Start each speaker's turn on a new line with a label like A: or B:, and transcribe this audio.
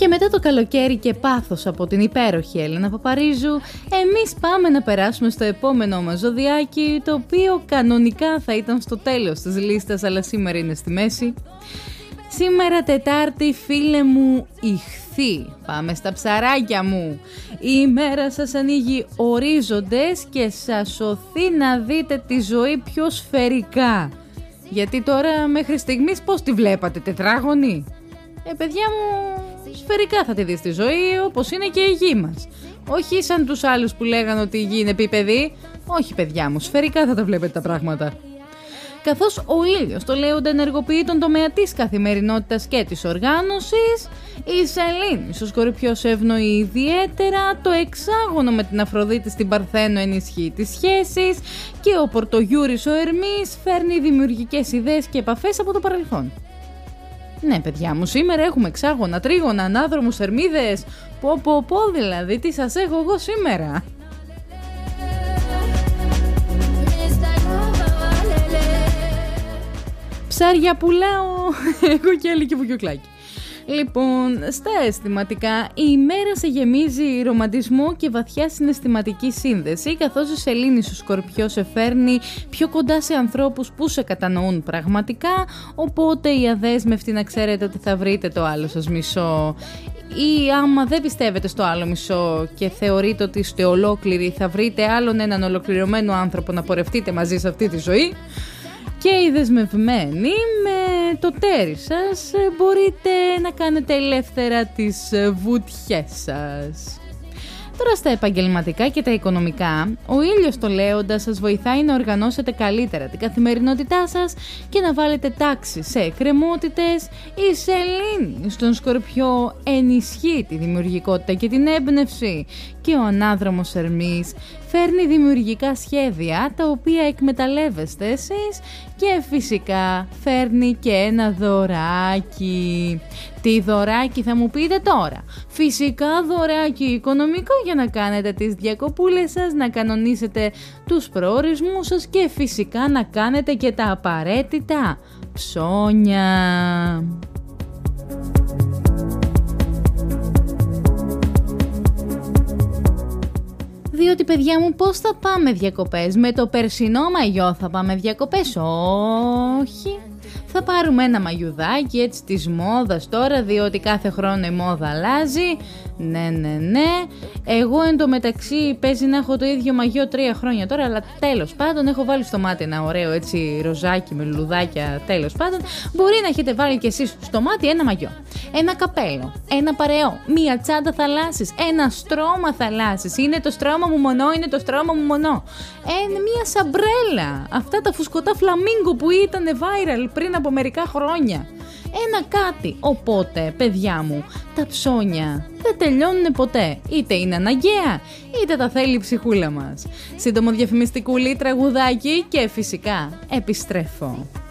A: Και μετά το καλοκαίρι και πάθος από την υπέροχη Έλενα Παπαρίζου, εμείς πάμε να περάσουμε στο επόμενό μας ζωδιάκι, το οποίο κανονικά θα ήταν στο τέλος της λίστας, αλλά σήμερα είναι στη μέση. Σήμερα Τετάρτη, φίλε μου, ηχθή. Πάμε στα ψαράκια μου. Η ημέρα σας ανοίγει ορίζοντες και σας σωθεί να δείτε τη ζωή πιο σφαιρικά. Γιατί τώρα μέχρι στιγμής πώς τη βλέπατε, τετράγωνη? Παιδιά μου, σφαιρικά θα τη δεις τη ζωή, όπως είναι και η γη μας. Όχι σαν τους άλλους που λέγανε ότι η γη είναι επίπεδη. Όχι παιδιά μου, σφαιρικά θα τα βλέπετε τα πράγματα. Καθώς ο ήλιος το λέοντα ενεργοποιεί τον τομέα της καθημερινότητας και της οργάνωσης, η Σελήνη στο Σκορπιός ευνοεί ιδιαίτερα, το εξάγωνο με την Αφροδίτη στην Παρθένο ενισχύει τις σχέσεις και ο Πορτογιούρης ο Ερμής φέρνει δημιουργικές ιδέες και επαφές από το παρελθόν. Ναι παιδιά μου, σήμερα έχουμε εξάγωνα, τρίγωνα, ανάδρομους, Ερμίδες. Πω δηλαδή, τι σας έχω εγώ σήμερα. Ψάρια πουλάω, έχω και άλλη και βουκιουκλάκι. Λοιπόν, στα αισθηματικά, η ημέρα σε γεμίζει ρομαντισμό και βαθιά συναισθηματική σύνδεση, καθώς η Σελήνη στο Σκορπιό σε φέρνει πιο κοντά σε ανθρώπους που σε κατανοούν πραγματικά, οπότε η αδέσμευτη να ξέρετε ότι θα βρείτε το άλλο σας μισό. Ή άμα δεν πιστεύετε στο άλλο μισό και θεωρείτε ότι είστε ολόκληροι, θα βρείτε άλλον έναν ολοκληρωμένο άνθρωπο να πορευτείτε μαζί σε αυτή τη ζωή. Και οι δεσμευμένοι με το τέρι σας μπορείτε να κάνετε ελεύθερα τις βουτιές σας. Τώρα στα επαγγελματικά και τα οικονομικά, ο ήλιος το λέοντα σας βοηθάει να οργανώσετε καλύτερα την καθημερινότητά σας και να βάλετε τάξη σε εκκρεμότητες. Η Σελήνη στον Σκορπιό ενισχύει τη δημιουργικότητα και την έμπνευση και ο ανάδρομος Ερμής φέρνει δημιουργικά σχέδια τα οποία εκμεταλλεύεστε εσείς και φυσικά φέρνει και ένα δωράκι. Τι δωράκι θα μου πείτε τώρα? Φυσικά δωράκι οικονομικό για να κάνετε τις διακοπούλες σας, να κανονίσετε τους προορισμούς σας και φυσικά να κάνετε και τα απαραίτητα ψώνια. Διότι παιδιά μου, πώς θα πάμε διακοπές? Με το περσινό μαγιό θα πάμε διακοπές? Όχι. Θα πάρουμε ένα μαγιουδάκι έτσι της μόδας τώρα, διότι κάθε χρόνο η μόδα αλλάζει. Ναι. Εγώ εντωμεταξύ παίζει να έχω το ίδιο μαγιό 3 χρόνια τώρα, αλλά τέλος πάντων έχω βάλει στο μάτι ένα ωραίο έτσι ροζάκι με λουλουδάκια, τέλος πάντων. Μπορεί να έχετε βάλει κι εσείς στο μάτι ένα μαγιό, ένα καπέλο, ένα παρεό, μία τσάντα θαλάσσης, ένα στρώμα θαλάσσης. Είναι το στρώμα μου μονό, είναι το στρώμα μου μονό. Μία σαμπρέλα, αυτά τα φουσκωτά φλαμίγκο που ήταν viral πριν από μερικά χρόνια. Ένα κάτι. Οπότε, παιδιά μου, τα ψώνια δεν τελειώνουν ποτέ. Είτε είναι αναγκαία, είτε τα θέλει η ψυχούλα μας. Σύντομο διαφημιστικούλι, τραγουδάκι και φυσικά επιστρέφω.